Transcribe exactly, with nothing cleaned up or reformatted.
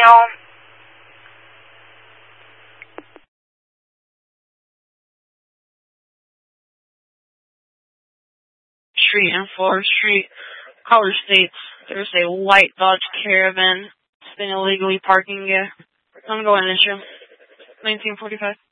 Signal. Street and Florida Street. Caller states there's a white Dodge Caravan. It's been illegally parking here. I'm going to issue. nineteen forty-five.